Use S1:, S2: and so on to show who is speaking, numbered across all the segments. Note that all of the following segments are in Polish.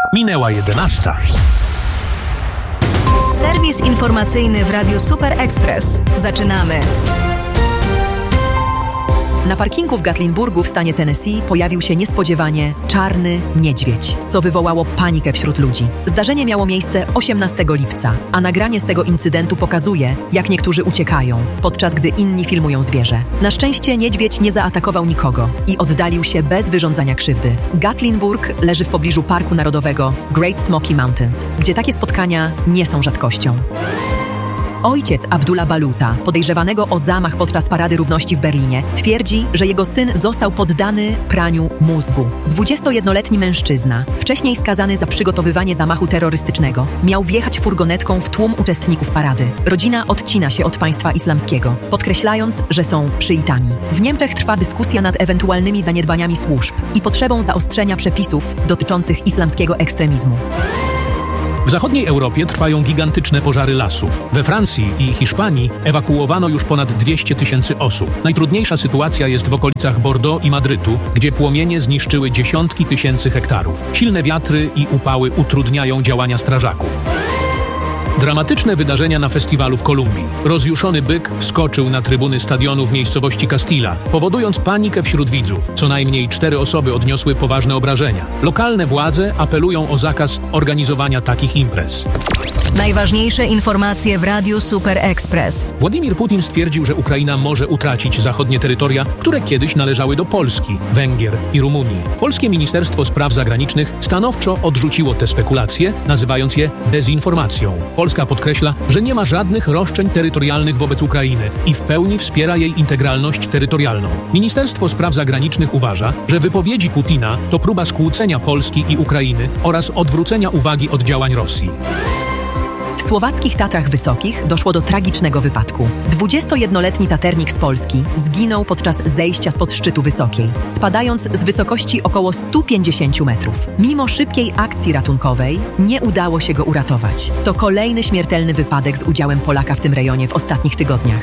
S1: Minęła 11.
S2: Serwis informacyjny w Radiu Super Express. Zaczynamy.
S3: Na parkingu w Gatlinburgu w stanie Tennessee pojawił się niespodziewanie czarny niedźwiedź, co wywołało panikę wśród ludzi. Zdarzenie miało miejsce 18 lipca, a nagranie z tego incydentu pokazuje, jak niektórzy uciekają, podczas gdy inni filmują zwierzę. Na szczęście niedźwiedź nie zaatakował nikogo i oddalił się bez wyrządzania krzywdy. Gatlinburg leży w pobliżu Parku Narodowego Great Smoky Mountains, gdzie takie spotkania nie są rzadkością. Ojciec Abdullah Baluta, podejrzewanego o zamach podczas Parady Równości w Berlinie, twierdzi, że jego syn został poddany praniu mózgu. 21-letni mężczyzna, wcześniej skazany za przygotowywanie zamachu terrorystycznego, miał wjechać furgonetką w tłum uczestników parady. Rodzina odcina się od państwa islamskiego, podkreślając, że są szyitami. W Niemczech trwa dyskusja nad ewentualnymi zaniedbaniami służb i potrzebą zaostrzenia przepisów dotyczących islamskiego ekstremizmu.
S1: W zachodniej Europie trwają gigantyczne pożary lasów. We Francji i Hiszpanii ewakuowano już ponad 200 000 osób. Najtrudniejsza sytuacja jest w okolicach Bordeaux i Madrytu, gdzie płomienie zniszczyły dziesiątki tysięcy hektarów. Silne wiatry i upały utrudniają działania strażaków. Dramatyczne wydarzenia na festiwalu w Kolumbii. Rozjuszony byk wskoczył na trybuny stadionu w miejscowości Castilla, powodując panikę wśród widzów. Co najmniej 4 osoby odniosły poważne obrażenia. Lokalne władze apelują o zakaz organizowania takich imprez.
S2: Najważniejsze informacje w Radiu Super Express.
S1: Władimir Putin stwierdził, że Ukraina może utracić zachodnie terytoria, które kiedyś należały do Polski, Węgier i Rumunii. Polskie Ministerstwo Spraw Zagranicznych stanowczo odrzuciło te spekulacje, nazywając je dezinformacją. Polska podkreśla, że nie ma żadnych roszczeń terytorialnych wobec Ukrainy i w pełni wspiera jej integralność terytorialną. Ministerstwo Spraw Zagranicznych uważa, że wypowiedzi Putina to próba skłócenia Polski i Ukrainy oraz odwrócenia uwagi od działań Rosji.
S3: W słowackich Tatrach Wysokich doszło do tragicznego wypadku. 21-letni taternik z Polski zginął podczas zejścia spod szczytu Wysokiej, spadając z wysokości około 150 metrów. Mimo szybkiej akcji ratunkowej nie udało się go uratować. To kolejny śmiertelny wypadek z udziałem Polaka w tym rejonie w ostatnich tygodniach.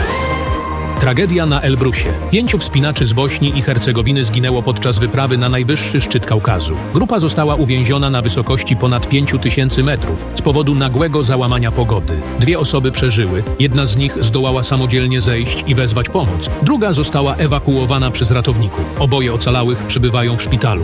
S1: Tragedia na Elbrusie. 5 wspinaczy z Bośni i Hercegowiny zginęło podczas wyprawy na najwyższy szczyt Kaukazu. Grupa została uwięziona na wysokości ponad 5000 metrów z powodu nagłego załamania pogody. 2 osoby przeżyły. Jedna z nich zdołała samodzielnie zejść i wezwać pomoc. Druga została ewakuowana przez ratowników. Oboje ocalałych przebywają w szpitalu.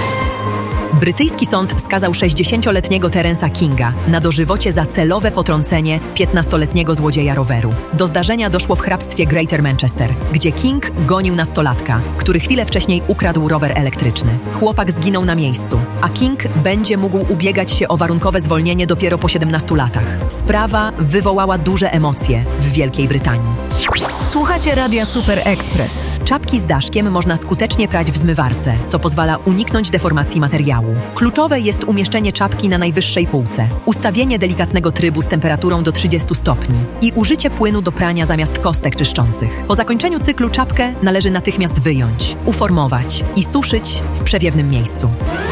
S3: Brytyjski sąd skazał 60-letniego Terensa Kinga na dożywocie za celowe potrącenie 15-letniego złodzieja roweru. Do zdarzenia doszło w hrabstwie Greater Manchester, gdzie King gonił nastolatka, który chwilę wcześniej ukradł rower elektryczny. Chłopak zginął na miejscu, a King będzie mógł ubiegać się o warunkowe zwolnienie dopiero po 17 latach. Sprawa wywołała duże emocje w Wielkiej Brytanii.
S2: Słuchacie Radia Super Express.
S3: Czapki z daszkiem można skutecznie prać w zmywarce, co pozwala uniknąć deformacji materiału. Kluczowe jest umieszczenie czapki na najwyższej półce, ustawienie delikatnego trybu z temperaturą do 30 stopni i użycie płynu do prania zamiast kostek czyszczących. Po zakończeniu cyklu czapkę należy natychmiast wyjąć, uformować i suszyć w przewiewnym miejscu.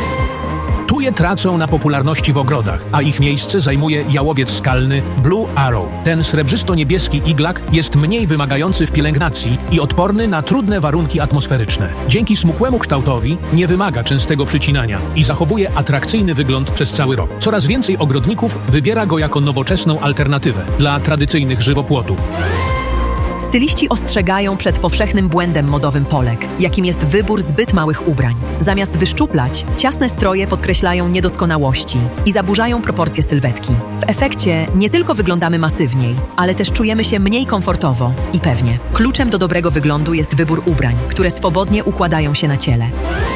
S1: Tuje tracą na popularności w ogrodach, a ich miejsce zajmuje jałowiec skalny Blue Arrow. Ten srebrzysto-niebieski iglak jest mniej wymagający w pielęgnacji i odporny na trudne warunki atmosferyczne. Dzięki smukłemu kształtowi nie wymaga częstego przycinania i zachowuje atrakcyjny wygląd przez cały rok. Coraz więcej ogrodników wybiera go jako nowoczesną alternatywę dla tradycyjnych żywopłotów.
S3: Styliści ostrzegają przed powszechnym błędem modowym Polek, jakim jest wybór zbyt małych ubrań. Zamiast wyszczuplać, ciasne stroje podkreślają niedoskonałości i zaburzają proporcje sylwetki. W efekcie nie tylko wyglądamy masywniej, ale też czujemy się mniej komfortowo i pewnie. Kluczem do dobrego wyglądu jest wybór ubrań, które swobodnie układają się na ciele.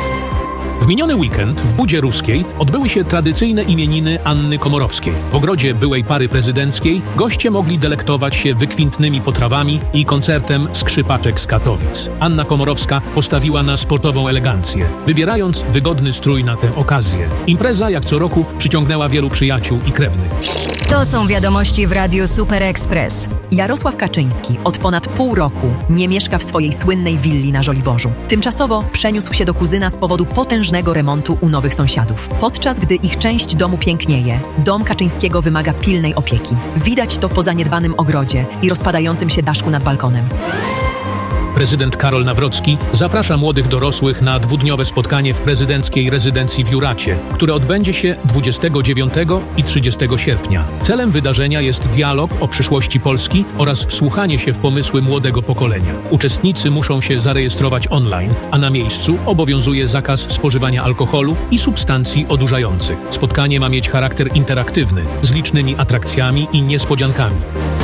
S1: W miniony weekend w Budzie Ruskiej odbyły się tradycyjne imieniny Anny Komorowskiej. W ogrodzie byłej pary prezydenckiej goście mogli delektować się wykwintnymi potrawami i koncertem skrzypaczek z Katowic. Anna Komorowska postawiła na sportową elegancję, wybierając wygodny strój na tę okazję. Impreza, jak co roku, przyciągnęła wielu przyjaciół i krewnych.
S2: To są wiadomości w Radiu Super Express.
S3: Jarosław Kaczyński od ponad pół roku nie mieszka w swojej słynnej willi na Żoliborzu. Tymczasowo przeniósł się do kuzyna z powodu potężnego remontu u nowych sąsiadów. Podczas gdy ich część domu pięknieje, dom Kaczyńskiego wymaga pilnej opieki. Widać to po zaniedbanym ogrodzie i rozpadającym się daszku nad balkonem.
S1: Prezydent Karol Nawrocki zaprasza młodych dorosłych na 2-dniowe spotkanie w prezydenckiej rezydencji w Juracie, które odbędzie się 29 i 30 sierpnia. Celem wydarzenia jest dialog o przyszłości Polski oraz wsłuchanie się w pomysły młodego pokolenia. Uczestnicy muszą się zarejestrować online, a na miejscu obowiązuje zakaz spożywania alkoholu i substancji odurzających. Spotkanie ma mieć charakter interaktywny, z licznymi atrakcjami i niespodziankami.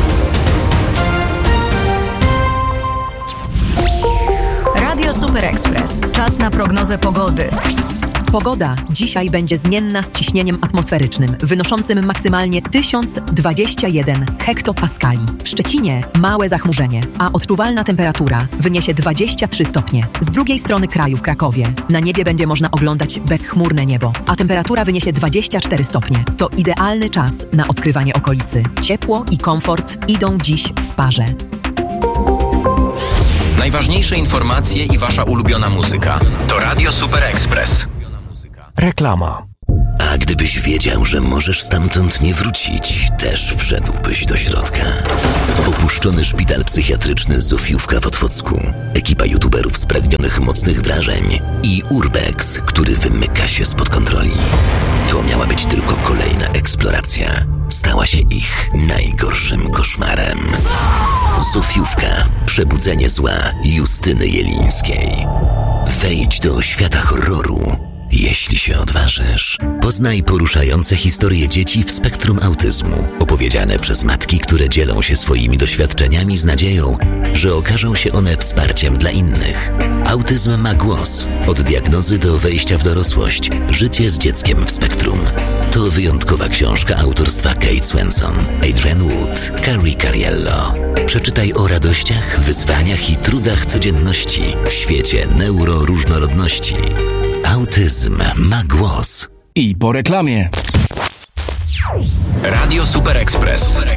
S2: Radio Super Express. Czas na prognozę pogody.
S3: Pogoda dzisiaj będzie zmienna z ciśnieniem atmosferycznym, wynoszącym maksymalnie 1021 hektopaskali. W Szczecinie małe zachmurzenie, a odczuwalna temperatura wyniesie 23 stopnie. Z drugiej strony kraju w Krakowie na niebie będzie można oglądać bezchmurne niebo, a temperatura wyniesie 24 stopnie. To idealny czas na odkrywanie okolicy. Ciepło i komfort idą dziś w parze.
S4: Najważniejsze informacje i wasza ulubiona muzyka to Radio Super Express.
S5: Reklama.
S6: A gdybyś wiedział, że możesz stamtąd nie wrócić, też wszedłbyś do środka. Opuszczony szpital psychiatryczny Zofiówka w Otwocku, ekipa youtuberów spragnionych mocnych wrażeń i Urbex, który wymyka się spod kontroli. To miała być tylko kolejna eksploracja. Stała się ich najgorszym koszmarem. Zofiówka. Przebudzenie zła Justyny Jelińskiej. Wejdź do świata horroru, jeśli się odważysz. Poznaj poruszające historie dzieci w spektrum autyzmu, opowiedziane przez matki, które dzielą się swoimi doświadczeniami z nadzieją, że okażą się one wsparciem dla innych. Autyzm ma głos. Od diagnozy do wejścia w dorosłość. Życie z dzieckiem w spektrum. To wyjątkowa książka autorstwa Kate Swenson, Adrienne Wood, Carrie Cariello. Przeczytaj o radościach, wyzwaniach i trudach codzienności w świecie neuroróżnorodności. Autyzm ma głos.
S5: I po reklamie.
S4: Radio Super Express.